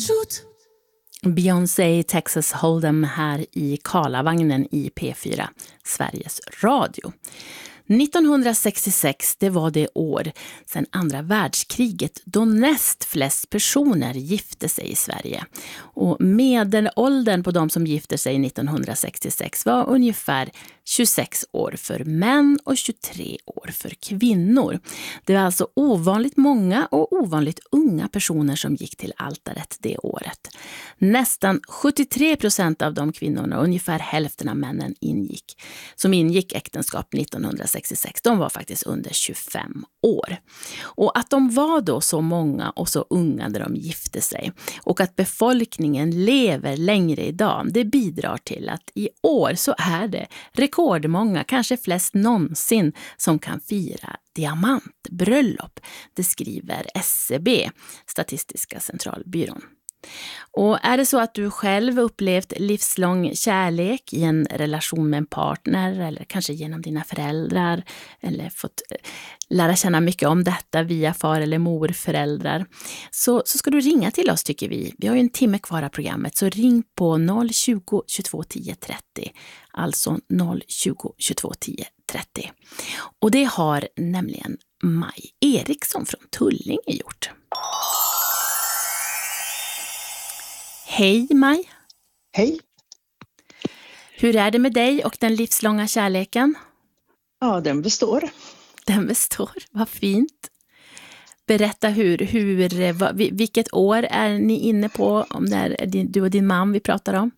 Beyoncé Texas Hold'em här i Karlavagnen i P4, Sveriges Radio. 1966, det var det år sedan andra världskriget då näst flest personer gifte sig i Sverige. Och medelåldern på de som gifte sig 1966 var ungefär 26 år för män och 23 år för kvinnor. Det var alltså ovanligt många och ovanligt unga personer som gick till altaret det året. Nästan 73% av de kvinnorna och ungefär hälften av männen som ingick äktenskap 1966, de var faktiskt under 25 år. Och att de var då så många och så unga när de gifte sig och att befolkningen lever längre idag, det bidrar till att i år så är det rekordmånga, kanske flest någonsin, som kan fira diamantbröllop. Det skriver SCB, Statistiska centralbyrån. Och är det så att du själv upplevt livslång kärlek i en relation med en partner eller kanske genom dina föräldrar eller fått lära känna mycket om detta via far- eller morföräldrar, så ska du ringa till oss, tycker vi. Vi har ju en timme kvar av programmet, så ring på 020 22 10 30, alltså 020 22 10 30. Och det har nämligen Maj Eriksson från Tullinge gjort. Hej Maj. Hej. Hur är det med dig och den livslånga kärleken? Ja, den består. Den består, vad fint. Berätta vilket år är ni inne på, om det är du och din man vi pratar om?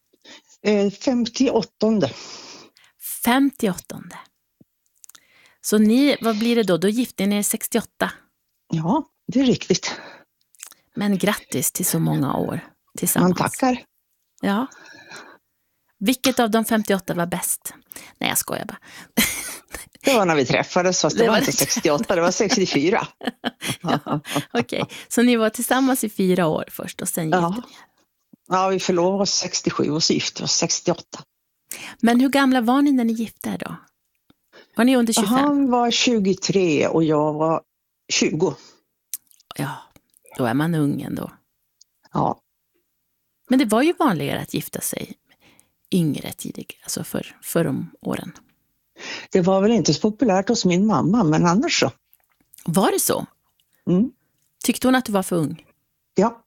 58. 58. Så vad blir det då? Då gifte ni er 68. Ja, det är riktigt. Men grattis till så många år tillsammans. Man tackar. Ja. Vilket av de 58 var bäst? Nej, jag skojar bara. Det var när vi träffades, fast det var inte 68, det var 64. Ja, okej. Så ni var tillsammans i 4 år först och sen gifte ni er? Ja, vi förlovade oss 67 och så gifte oss 68. Men hur gamla var ni när ni gifte er då? Var ni under 25? Han var 23 och jag var 20. Ja, då är man ung ändå. Ja. Men det var ju vanligare att gifta sig yngre tidigare, alltså för de åren. Det var väl inte så populärt hos min mamma, men annars så. Var det så? Mm. Tyckte hon att du var för ung? Ja.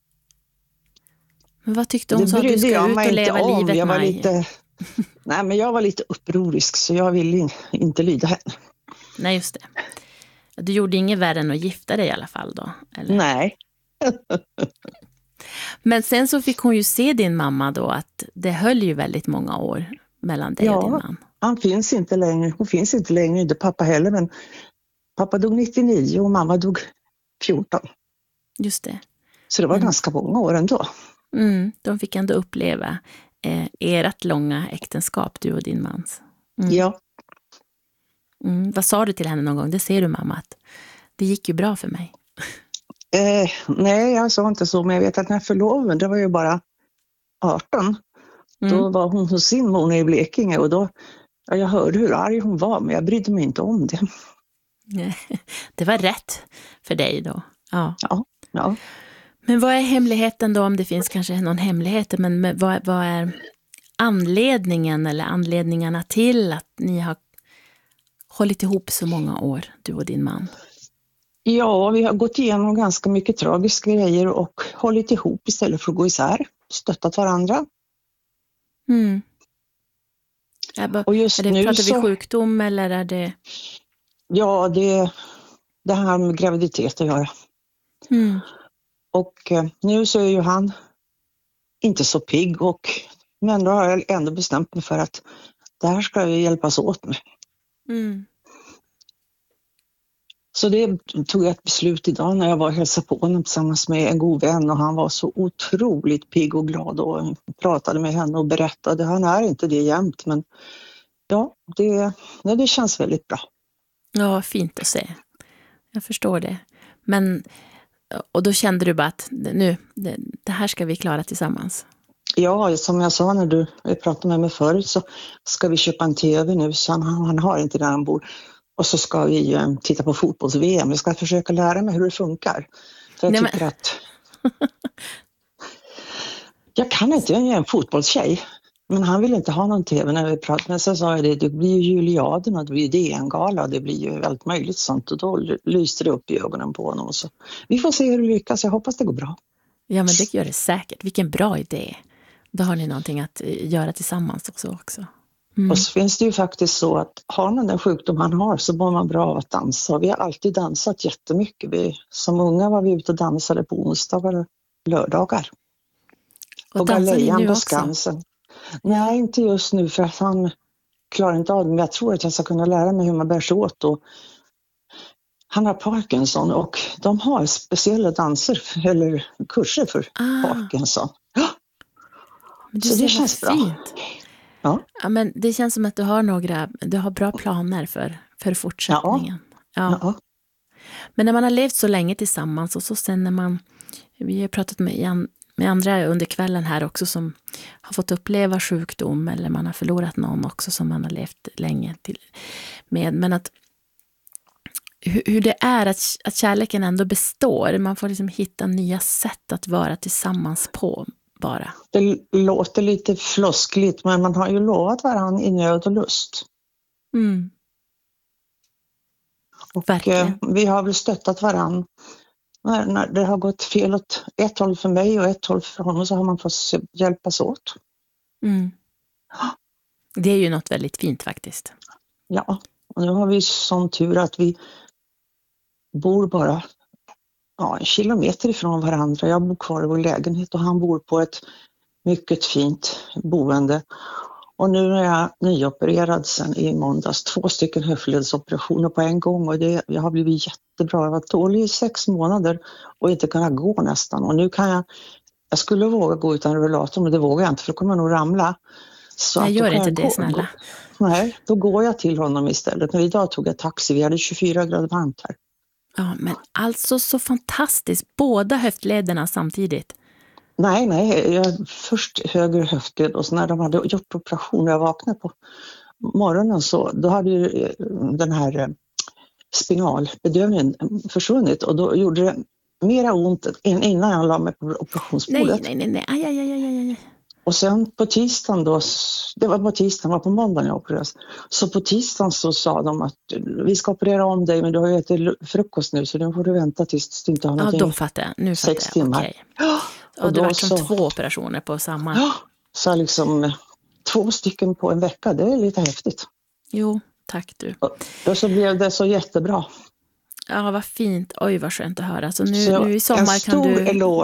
Men vad tyckte hon? Så att du ska ut och leva livet, jag var Maj? Nej, men jag var lite upprorisk, så jag ville inte lyda henne. Nej, just det. Du gjorde inget värre än att gifta dig i alla fall då? Eller? Nej. Men sen så fick hon ju se din mamma då, att det höll ju väldigt många år mellan dig och din man. Han finns inte längre. Hon finns inte längre, inte pappa heller, men pappa dog 99 och mamma dog 14. Just det. Så det var ganska många år ändå. De fick ändå uppleva ert långa äktenskap, du och din mans. Ja. Vad sa du till henne någon gång? Det ser du, mamma, att det gick ju bra för mig. Nej, jag sa inte så, men jag vet att när förloven, det var ju bara 18. Då var hon hos sin mor i Blekinge och då, jag hörde hur arg hon var, men jag brydde mig inte om det. Det var rätt för dig då. Ja. Men vad är hemligheten då, om det finns kanske någon hemlighet, men vad är anledningen eller anledningarna till att ni har hållit ihop så många år, du och din man? Ja, vi har gått igenom ganska mycket tragiska grejer och hållit ihop istället för att gå isär. Stöttat varandra. Och just nu pratar vi sjukdom eller är det? Ja, det här med graviditet att göra. Och nu så är ju han inte så pigg, men då har jag ändå bestämt mig för att det här ska vi hjälpas åt med. Så det tog jag ett beslut idag när jag var och hälsade på honom tillsammans med en god vän, och han var så otroligt pigg och glad och pratade med henne och berättade. Han är inte det jämt, men ja, det känns väldigt bra. Ja, fint att se. Jag förstår det. Och då kände du bara att det här ska vi klara tillsammans? Ja, som jag sa när du pratade med mig förut, så ska vi köpa en tv nu, så han har inte där han bor. Och så ska vi titta på fotbolls-VM. Jag ska försöka lära mig hur det funkar. För jag tycker att... Han är inte en fotbollstjej. Men han vill inte ha någon tv när vi pratar. Men så sa jag det blir ju Juliaden och det blir DN-gala. Det blir ju allt möjligt sånt. Och då lyste det upp i ögonen på honom. Och så. Vi får se hur det lyckas. Jag hoppas det går bra. Ja, men det gör det säkert. Vilken bra idé. Då har ni någonting att göra tillsammans också. Mm. Och så finns det ju faktiskt så att har man den sjukdom han har så mår man bra av att dansa. Vi har alltid dansat jättemycket. Som unga var vi ute och dansade på onsdagar och lördagar. Och dansar ni nu på också? Skansen. Nej, inte just nu för att han klarar inte av det. Men jag tror att jag ska kunna lära mig hur man bär sig åt. Och han har Parkinson och de har speciella danser eller kurser för Parkinson. Ja. Så det känns bra. Fint. Ja. Ja, men det känns som att du har bra planer för fortsättningen. Ja. Men när man har levt så länge tillsammans och så sen när vi har pratat med andra under kvällen här också som har fått uppleva sjukdom eller man har förlorat någon också som man har levt länge med. Men att hur det är att kärleken ändå består. Man får liksom hitta nya sätt att vara tillsammans på bara. Det låter lite floskligt men man har ju lovat varandra i nöd och lust. Mm. Och verkligen. Vi har väl stöttat varandra. När det har gått fel åt ett håll för mig och ett håll för honom så har man fått hjälpas åt. Mm. Det är ju något väldigt fint faktiskt. Ja, och nu har vi sån tur att vi bor bara 1 kilometer ifrån varandra. Jag bor kvar i vår lägenhet och han bor på ett mycket fint boende. Och nu är jag nyopererad sen i måndags. 2 höftledsoperationer på en gång och jag har blivit jättebra. Jag var dålig i 6 månader och inte kunna gå nästan. Och nu kan jag skulle våga gå utan rullator men det vågar jag inte för då kommer jag nog ramla. Så jag gör inte det, gå, snälla. Nej, då går jag till honom istället. Men idag tog jag taxi, vi hade 24 grader varmt här. Ja, men alltså så fantastiskt. Båda höftlederna samtidigt. Nej, jag först höger höftled och så när de hade gjort operationen jag vaknade på morgonen så då hade ju den här spinalbedövningen försvunnit och då gjorde det mera ont än innan jag la mig på operationsbordet. Nej. Aj. Och sen på tisdagen då, det var på tisdagen, var på måndagen jag opererades. Så på tisdagen så sa de att vi ska operera om dig men du har ju ätit frukost nu så nu får du vänta tills du inte har någonting. Ja, då fattar jag. Nu fattar 6 timmar. Okay. Och det var som 2 operationer på samma. Ja, så liksom 2 stycken på en vecka, det är lite häftigt. Jo, tack du. Och så blev det så jättebra. Ja, vad fint. Oj, vad skönt att höra. Så nu i sommar kan du